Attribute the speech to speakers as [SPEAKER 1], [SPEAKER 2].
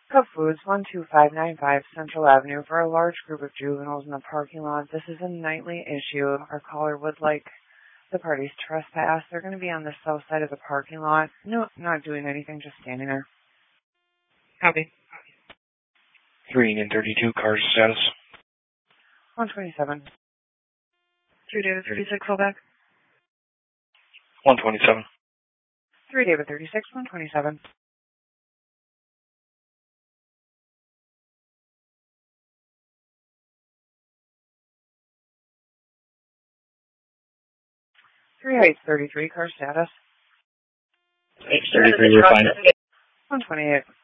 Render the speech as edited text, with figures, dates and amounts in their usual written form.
[SPEAKER 1] Cub Foods, 12595 Central Avenue for a large group of juveniles in the parking lot. This is a nightly issue. Our caller would like the parties trespass. They're going to be on the south side of the parking lot. No, not doing anything, just standing there.
[SPEAKER 2] Copy.
[SPEAKER 3] 3 and 32, cars status.
[SPEAKER 1] 127.
[SPEAKER 2] 2 David 36, call back.
[SPEAKER 3] 127.
[SPEAKER 1] 3 David 36, 127. Three Heights 33, car status.
[SPEAKER 3] 33, we're fine.
[SPEAKER 1] 128.